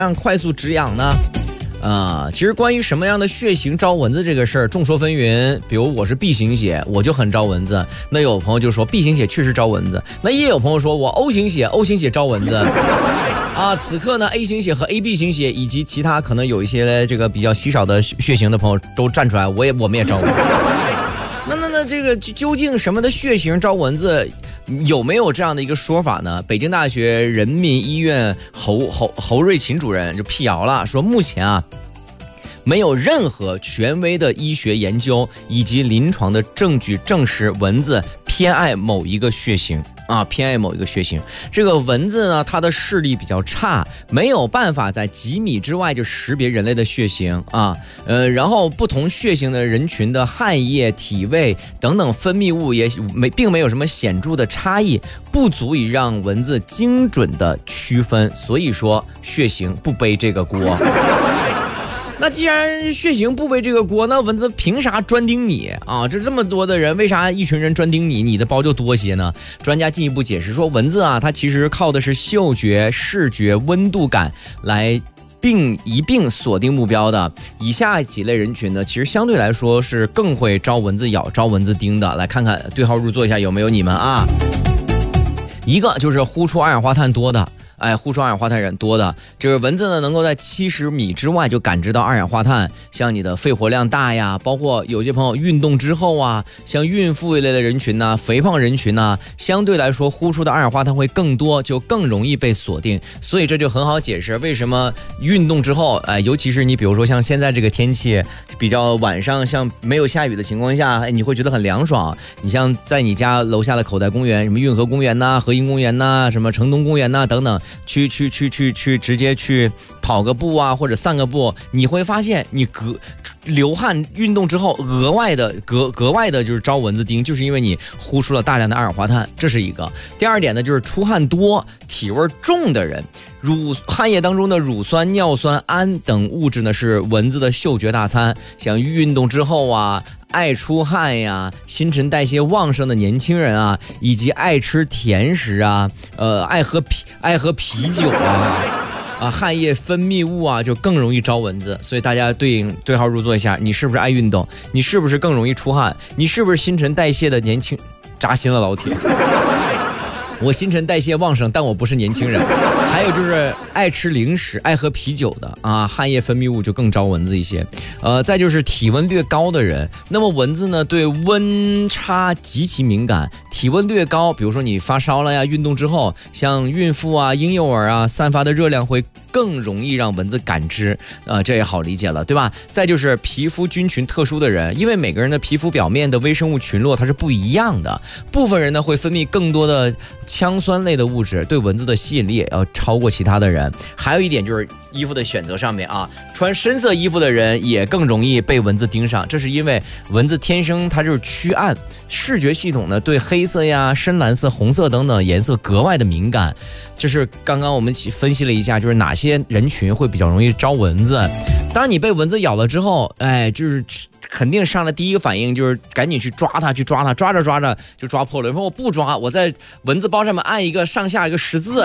样快速止痒呢？其实关于什么样的血型招蚊子这个事儿众说纷纭。比如我是 B 型血，我就很招蚊子。那有朋友就说 B 型血确实招蚊子。那也有朋友说我 O 型血招蚊子。此刻呢 A 型血和 AB 型血以及其他可能有一些这个比较稀少的血型的朋友都站出来，我们也招蚊子。那这个究竟什么的血型招蚊子？有没有这样的一个说法呢？北京大学人民医院侯瑞琴主任就辟谣了，说目前没有任何权威的医学研究以及临床的证据证实蚊子偏爱某一个血型。这个蚊子呢，它的视力比较差，没有办法在几米之外就识别人类的血型然后不同血型的人群的汗液、体味等等分泌物也并没有什么显著的差异，不足以让蚊子精准的区分，所以说血型不背这个锅。那既然血型不背这个锅，那蚊子凭啥专盯你这么多的人，为啥一群人专盯你，你的包就多些呢？专家进一步解释说，蚊子它其实靠的是嗅觉、视觉、温度感来一并锁定目标的。以下几类人群呢，其实相对来说是更会招蚊子咬、招蚊子叮的。来看看对号入座一下有没有你们一个就是呼出二氧化碳多的。呼出二氧化碳人多的，这个蚊子呢，能够在70米之外就感知到二氧化碳，像你的肺活量大呀，包括有些朋友运动之后像孕妇一类的人群肥胖人群相对来说呼出的二氧化碳会更多，就更容易被锁定。所以这就很好解释为什么运动之后，尤其是你比如说像现在这个天气比较晚上像没有下雨的情况下，你会觉得很凉爽。你像在你家楼下的口袋公园，什么运河公园和颐公园什么城东公园等等。去直接去跑个步或者散个步，你会发现你流汗运动之后格外的就是招蚊子叮，就是因为你呼出了大量的二氧化碳，这是一个。第二点呢，就是出汗多、体味重的人，汗液当中的乳酸、尿酸、氨等物质呢是蚊子的嗅觉大餐，像运动之后爱出汗新陈代谢旺盛的年轻人以及爱吃甜食爱喝啤酒汗液分泌物就更容易招蚊子。所以大家对号入座一下，你是不是爱运动？你是不是更容易出汗？你是不是新陈代谢的年轻？扎心了老铁。我新陈代谢旺盛，但我不是年轻人。还有就是爱吃零食、爱喝啤酒的汗液分泌物就更招蚊子一些。再就是体温略高的人，那么蚊子呢对温差极其敏感，体温略高，比如说你发烧了运动之后，像孕妇婴幼儿散发的热量会更容易让蚊子感知，这也好理解了，对吧？再就是皮肤菌群特殊的人，因为每个人的皮肤表面的微生物群落它是不一样的，部分人呢会分泌更多的羟酸类的物质，对蚊子的吸引力也要超过其他的人。还有一点就是衣服的选择上面穿深色衣服的人也更容易被蚊子盯上，这是因为蚊子天生它就是趋暗，视觉系统呢对黑色深蓝色、红色等等颜色格外的敏感。这是刚刚我们分析了一下，就是哪些人群会比较容易招蚊子。当你被蚊子咬了之后，就是肯定上来第一个反应就是赶紧去抓它，抓着就抓破了。你说我不抓，我在蚊子包上面按一个上下一个十字，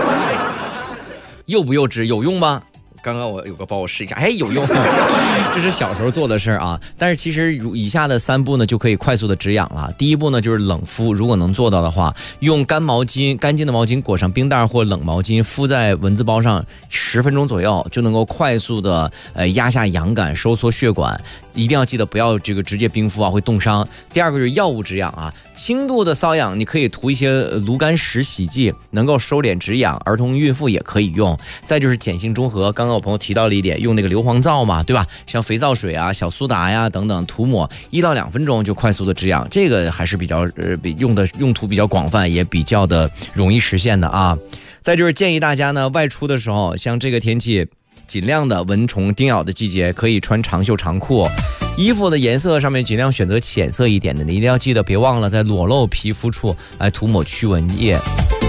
幼不幼稚？有用吗？刚刚我有个包，我试一下，有用。这是小时候做的事儿但是其实以下的3步呢就可以快速的止痒了。第一步呢就是冷敷，如果能做到的话，用干净的毛巾裹上冰袋或冷毛巾，敷在蚊子包上10分钟左右，就能够快速的压下痒感，收缩血管。一定要记得不要这个直接冰敷会冻伤。第二个是药物止痒轻度的瘙痒你可以涂一些炉甘石洗剂，能够收敛止痒，儿童孕妇也可以用。再就是碱性中和，刚刚我朋友提到了一点，用那个硫磺皂嘛，对吧？像肥皂水小苏打等等，涂抹1到2分钟就快速的止痒，这个还是比较用途比较广泛，也比较的容易实现的再就是建议大家呢外出的时候，像这个天气尽量的蚊虫叮咬的季节，可以穿长袖长裤，衣服的颜色上面尽量选择浅色一点的，你一定要记得别忘了在裸露皮肤处来涂抹驱蚊液。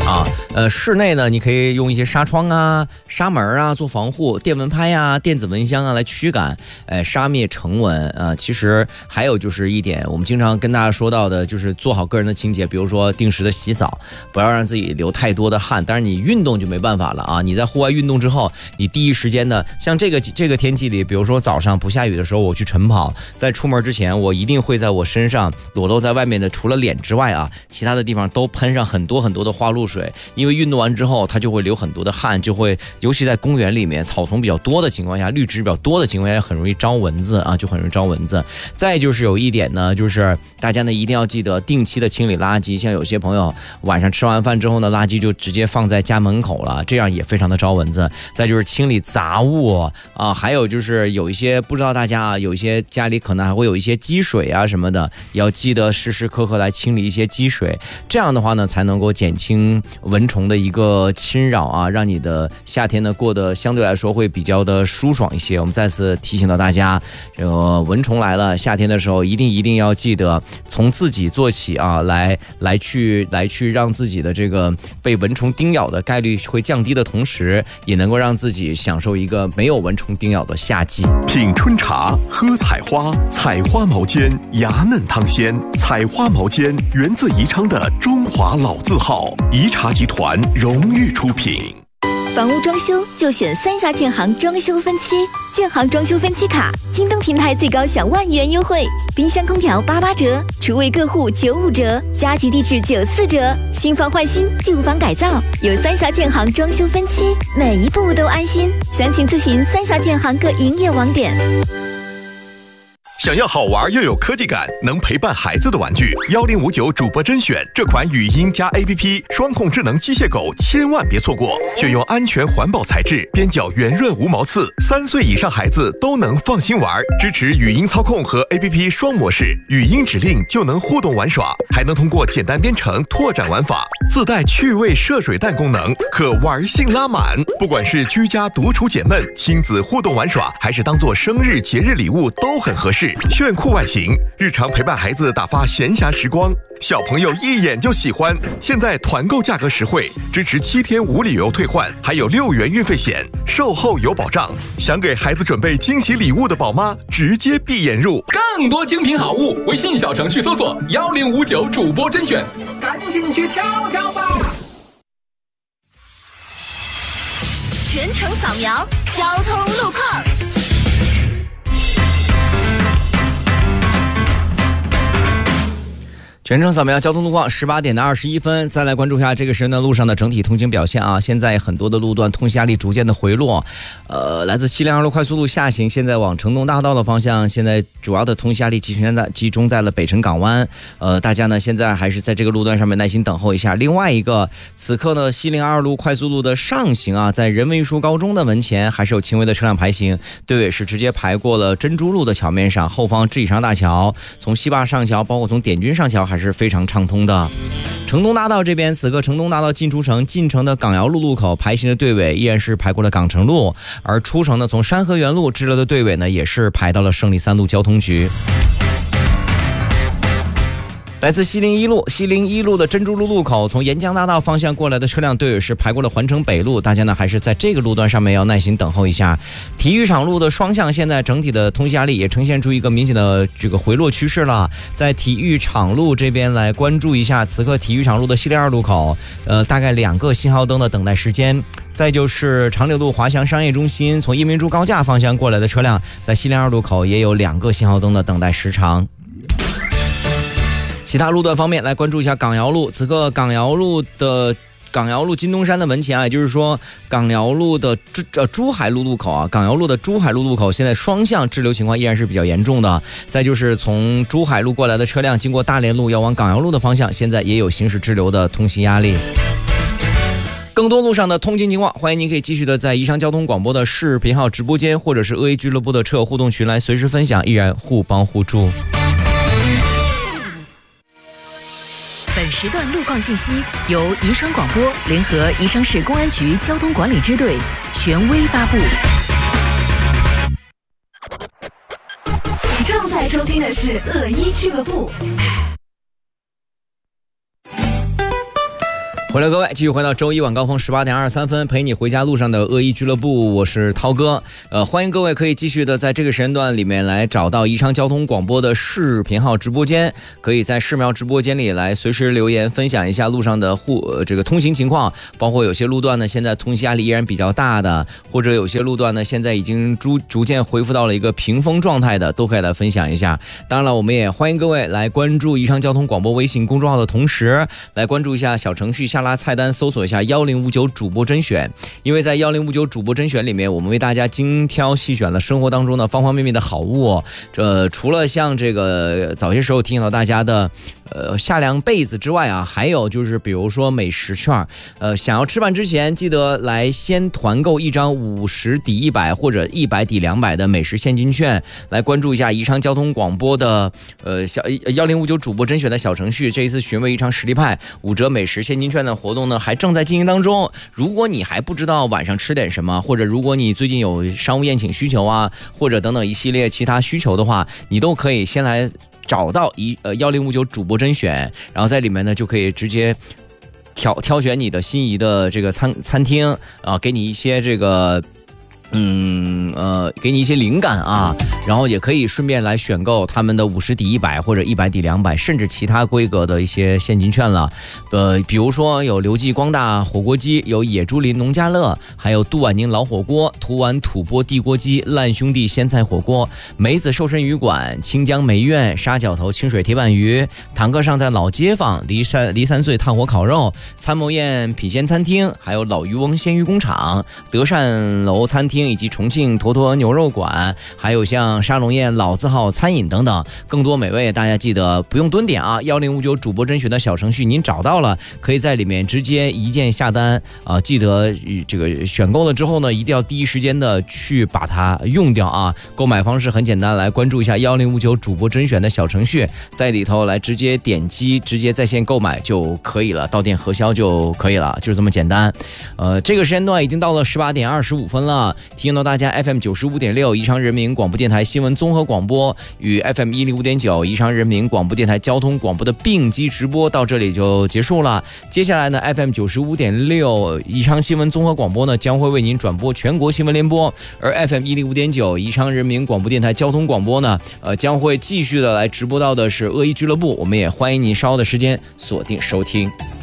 啊。室内呢，你可以用一些纱窗啊、纱门啊做防护，电蚊拍啊、电子蚊香啊来驱赶，杀灭尘蚊啊。其实还有就是一点，我们经常跟大家说到的，就是做好个人的清洁，比如说定时的洗澡，不要让自己流太多的汗。当然你运动就没办法了啊，你在户外运动之后，你第一时间的，像这个天气里，比如说早上不下雨的时候，我去晨跑，在出门之前，我一定会在我身上裸露在外面的，除了脸之外啊，其他的地方都喷上很多很多的花露水，因为运动完之后，它就会流很多的汗，就会，尤其在公园里面草丛比较多的情况下，绿植比较多的情况下，很容易招蚊子啊，就很容易招蚊子。再就是有一点呢，就是大家呢一定要记得定期的清理垃圾，像有些朋友晚上吃完饭之后呢，垃圾就直接放在家门口了，这样也非常的招蚊子。再就是清理杂物啊，还有就是有一些不知道大家啊，有一些家里可能还会有一些积水啊什么的，也要记得时时刻刻来清理一些积水，这样的话呢才能够减轻蚊虫的一个侵扰啊，让你的夏天呢过得相对来说会比较的舒爽一些。我们再次提醒到大家，这个蚊虫来了，夏天的时候一定要记得从自己做起啊，来去让自己的这个被蚊虫叮咬的概率会降低的同时，也能够让自己享受一个没有蚊虫叮咬的夏季。 品春茶，喝采花，采花毛尖，芽嫩汤鲜。采花毛尖源自宜昌的中华老字号，宜茶集团荣誉出品。 房屋装修就选三峡建行装修分期，建行装修分期卡，京东平台最高享10000元优惠，冰箱空调88折，厨卫各户95折，家居地质94折，新房换新，旧房改造，有三峡建行装修分期，每一步都安心。详情咨询三峡建行各营业网点。 想要好玩又有科技感，能陪伴孩子的玩具，1059主播甄选这款语音加 APP 双控智能机械狗千万别错过，选用安全环保材质，边角圆润无毛刺，3岁以上孩子都能放心玩，支持语音操控和 APP 双模式，语音指令就能互动玩耍，还能通过简单编程拓展玩法，自带趣味射水弹功能，可玩性拉满。不管是居家独处解闷、亲子互动玩耍，还是当做生日节日礼物都很合适。炫酷外形，日常陪伴孩子打发闲暇时光，小朋友一眼就喜欢。现在团购价格实惠，支持7天无理由退换，还有6元运费险，售后有保障。想给孩子准备惊喜礼物的宝妈，直接闭眼入。 更多精品好物，微信小程序搜索1059主播甄选，赶紧去挑挑吧！ 全程扫描交通路况。 全程扫描交通路况，18点的21分，再来关注一下这个时间的路上的整体通行表现啊。现在很多的路段通行压力逐渐的回落，来自西陵2路快速路下行，现在往城东大道的方向，现在主要的通行压力集中在了北辰港湾。大家呢现在还是在这个路段上面耐心等候一下。另外一个，此刻呢西陵2路快速路的上行啊，在人文艺术高中的门前还是有轻微的车辆排行，队尾是直接排过了珍珠路的桥面上，后方知己上大桥，从西坝上桥，包括从点军上桥还是非常畅通的。城东大道这边，此刻城东大道进城的港窑路路口排行的队尾依然是排过了港城路，而出城呢从山河园路支流的队尾呢也是排到了胜利3路交通局。来自西陵一路的珍珠路路口，从沿江大道方向过来的车辆队伍是排过了环城北路，大家呢还是在这个路段上面要耐心等候一下。体育场路的双向现在整体的通行压力也呈现出一个明显的这个回落趋势了，在体育场路这边来关注一下，此刻体育场路的西陵2路口，大概2个信号灯的等待时间。再就是长柳路华翔商业中心从夜明珠高架方向过来的车辆，在西陵2路口也有2个信号灯的等待时长。其他路段方面来关注一下港窑路，此刻港窑路金东山的门前啊，也就是说港窑路的珠海路路口啊，港窑路的珠海路路口现在双向滞留情况依然是比较严重的。再就是从珠海路过来的车辆经过大连路要往港窑路的方向，现在也有行驶滞留的通行压力。更多路上的通勤情况，欢迎您可以继续的在宜昌交通广播的视频号直播间，或者是A俱乐部的车友互动群来随时分享，依然互帮互助。 本时段路况信息由宜昌广播联合宜昌市公安局交通管理支队权威发布。 你正在收听的是恶一俱乐部。 回来各位，继续回到周一晚高峰18点23分，陪你回家路上的恶意俱乐部，我是涛哥。欢迎各位可以继续的在这个时间段里面来找到宜昌交通广播的视频号直播间，可以在视频号直播间里来随时留言分享一下路上的这个通行情况，包括有些路段呢现在通行压力依然比较大的，或者有些路段呢现在已经逐渐恢复到了一个屏风状态的，都可以来分享一下。当然了，我们也欢迎各位来关注宜昌交通广播微信公众号的同时，来关注一下小程序下拉菜单搜索一下1059主播甄选，因为在1059主播甄选里面，我们为大家精挑细选了生活当中的方方面面的好物。除了像这个早些时候提醒到大家的夏凉被子之外啊，还有就是比如说美食券。想要吃饭之前，记得来先团购一张50抵100或者100抵200的美食现金券，来关注一下宜昌交通广播的1059主播甄选的小程序。这一次寻味宜昌实力派5折美食现金券的活动呢还正在进行当中。如果你还不知道晚上吃点什么，或者如果你最近有商务宴请需求啊，或者等等一系列其他需求的话，你都可以先来找到1059主播甄选，然后在里面呢就可以直接挑选你的心仪的这个餐厅啊，给你一些这个给你一些灵感啊，然后也可以顺便来选购他们的50抵100或者100抵200，甚至其他规格的一些现金券了。比如说有刘记光大火锅鸡，有野猪林农家乐，还有杜婉宁老火锅、图丸土钵地锅鸡、烂兄弟鲜菜火锅、梅子瘦身鱼馆、清江梅苑、沙角头清水铁板鱼、堂客上在老街坊、梨三岁炭火烤肉、参谋宴品鲜餐厅，还有老渔翁鲜鱼工厂、德善楼餐厅以及重庆坨坨牛肉馆，还有像沙龙宴老字号餐饮等等，更多美味大家记得不用蹲点啊，1059主播甄选的小程序您找到了，可以在里面直接一键下单啊，记得这个选购了之后呢，一定要第一时间的去把它用掉啊。购买方式很简单，来关注一下1059主播甄选的小程序，在里头来直接点击直接在线购买就可以了，到店核销就可以了，就是这么简单。这个时间段已经到了18点25分了，提醒到大家 FM 95.6宜昌人民广播电台新闻综合广播与 FM 105.9宜昌人民广播电台交通广播的并机直播到这里就结束了。接下来呢 FM 95.6宜昌新闻综合广播呢将会为您转播全国新闻联播，而 FM 105.9宜昌人民广播电台交通广播呢将会继续的来直播到的是恶意俱乐部，我们也欢迎您稍后的时间锁定收听。